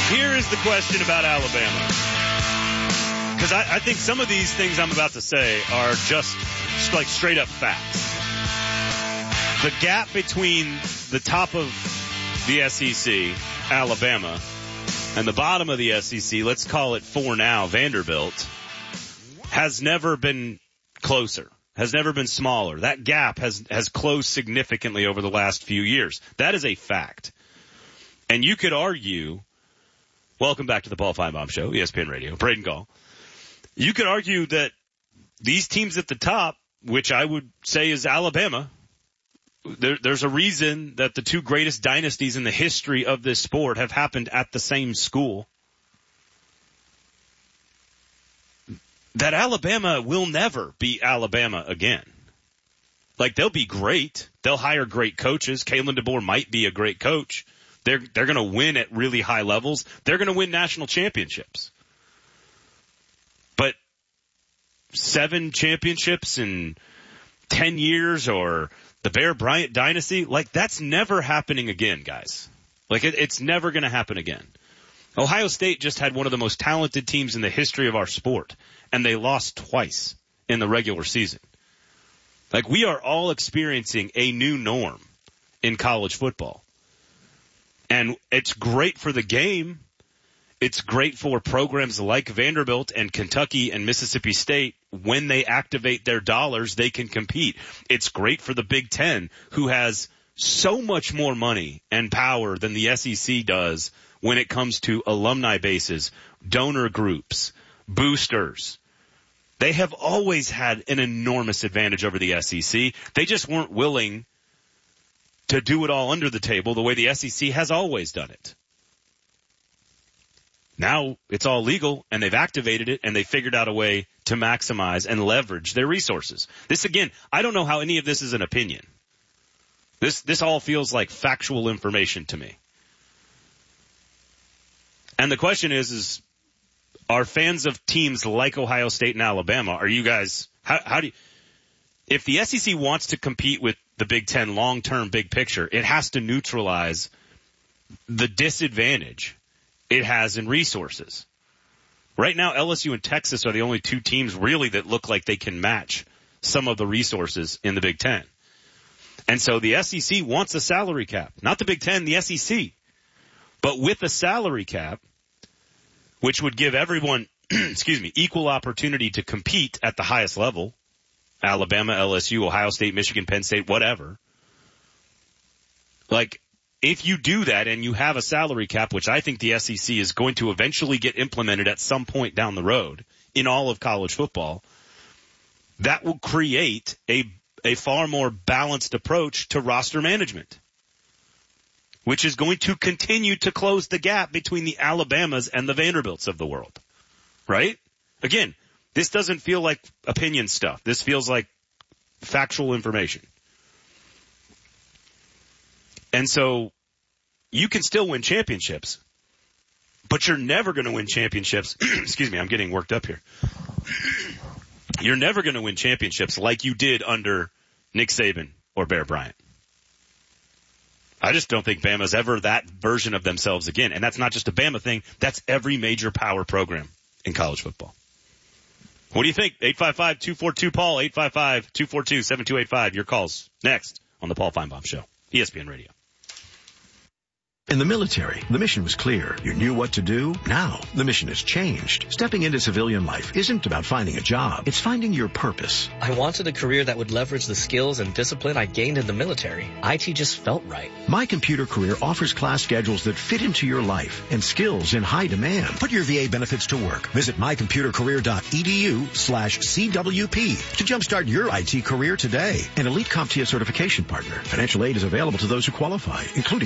Here is the question about Alabama. Because I think some of these things I'm about to say are just like straight up facts. The gap between the top of the SEC, Alabama, and the bottom of the SEC, let's call it 4 now, Vanderbilt, has never been closer, has never been smaller. That gap has closed significantly over the last few years. That is a fact. And you could argue, welcome back to the Paul Feinbaum Show, ESPN Radio, Braden Gall. You could argue that these teams at the top, which I would say is Alabama, there's a reason that the 2 greatest dynasties in the history of this sport have happened at the same school. That Alabama will never be Alabama again. Like, they'll be great. They'll hire great coaches. Kalen DeBoer might be a great coach. They're going to win at really high levels. They're going to win national championships. But 7 championships in 10 years or the Bear Bryant dynasty, like, that's never happening again, guys. Like, it's never going to happen again. Ohio State just had one of the most talented teams in the history of our sport, and they lost twice in the regular season. Like, we are all experiencing a new norm in college football. And it's great for the game. It's great for programs like Vanderbilt and Kentucky and Mississippi State. When they activate their dollars, they can compete. It's great for the Big Ten, who has so much more money and power than the SEC does when it comes to alumni bases, donor groups, boosters. They have always had an enormous advantage over the SEC. They just weren't willing to do it all under the table the way the SEC has always done it. Now it's all legal, and they've activated it, and they figured out a way to maximize and leverage their resources. This, again, I don't know how any of this is an opinion. This all feels like factual information to me. And the question is are fans of teams like Ohio State and Alabama, are you guys, how do you, if the SEC wants to compete with the Big Ten long-term big picture, it has to neutralize the disadvantage it has in resources. Right now, LSU and Texas are the only 2 teams really that look like they can match some of the resources in the Big Ten. And so the SEC wants a salary cap. Not the Big Ten, the SEC. But with a salary cap, which would give everyone, equal opportunity to compete at the highest level, Alabama, LSU, Ohio State, Michigan, Penn State, whatever. Like, if you do that and you have a salary cap, which I think the SEC is going to eventually get implemented at some point down the road in all of college football, that will create a far more balanced approach to roster management, which is going to continue to close the gap between the Alabamas and the Vanderbilts of the world. Right? Again, this doesn't feel like opinion stuff. This feels like factual information. And so you can still win championships, but you're never going to win championships. Excuse me, I'm getting worked up here. You're never going to win championships like you did under Nick Saban or Bear Bryant. I just don't think Bama's ever that version of themselves again. And that's not just a Bama thing. That's every major power program in college football. What do you think? 855-242-PAUL, 855-242-7285. Your calls next on the Paul Feinbaum Show, ESPN Radio. In the military, the mission was clear. You knew what to do. Now, the mission has changed. Stepping into civilian life isn't about finding a job. It's finding your purpose. I wanted a career that would leverage the skills and discipline I gained in the military. IT just felt right. My Computer Career offers class schedules that fit into your life and skills in high demand. Put your VA benefits to work. Visit mycomputercareer.edu/CWP to jumpstart your IT career today. An elite CompTIA certification partner. Financial aid is available to those who qualify, including